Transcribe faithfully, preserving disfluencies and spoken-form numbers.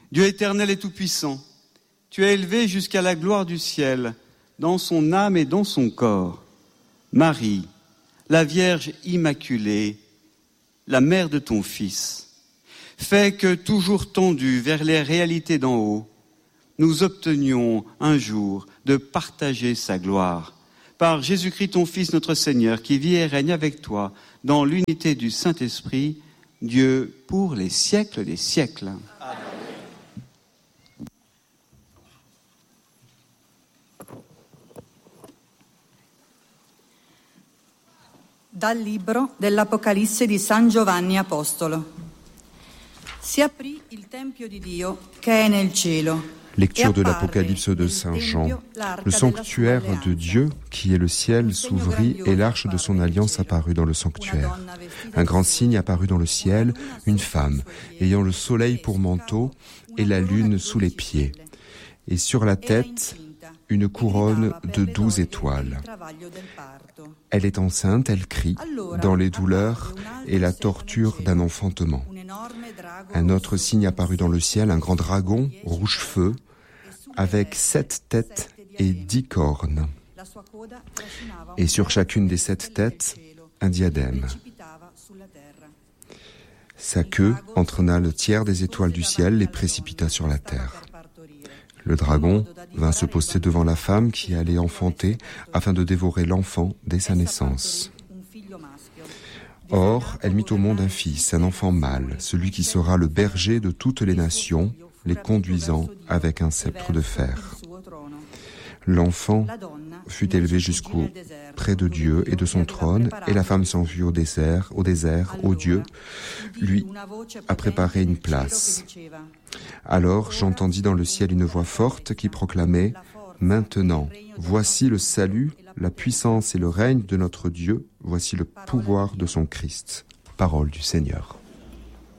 Dieu éternel et tout-puissant, tu es élevé jusqu'à la gloire du ciel, dans son âme et dans son corps. Marie, la Vierge immaculée, la mère de ton Fils, fais que, toujours tendus vers les réalités d'en haut, nous obtenions un jour de partager sa gloire. Par Jésus-Christ, ton Fils, notre Seigneur, qui vit et règne avec toi dans l'unité du Saint-Esprit, Dieu pour les siècles des siècles. Amen. Dal libro dell'Apocalisse di San Giovanni Apostolo. Si aprì il tempio di Dio che è nel cielo. Lecture de l'Apocalypse de Saint Jean. Le sanctuaire de Dieu, qui est le ciel, s'ouvrit et l'arche de son alliance apparut dans le sanctuaire. Un grand signe apparut dans le ciel, une femme, ayant le soleil pour manteau et la lune sous les pieds. Et sur la tête, une couronne de douze étoiles. Elle est enceinte, elle crie, dans les douleurs et la torture d'un enfantement. Un autre signe apparut dans le ciel, un grand dragon, rouge-feu, avec sept têtes et dix cornes. Et sur chacune des sept têtes, un diadème. Sa queue entraîna le tiers des étoiles du ciel, les précipita sur la terre. Le dragon vint se poster devant la femme qui allait enfanter afin de dévorer l'enfant dès sa naissance. Or, elle mit au monde un fils, un enfant mâle, celui qui sera le berger de toutes les nations, les conduisant avec un sceptre de fer. L'enfant fut élevé jusqu'au près de Dieu et de son trône, et la femme s'enfuit au désert, au désert, où Dieu lui a préparé une place. Alors j'entendis dans le ciel une voix forte qui proclamait « Maintenant, voici le salut, la puissance et le règne de notre Dieu, voici le pouvoir de son Christ. » Parole du Seigneur.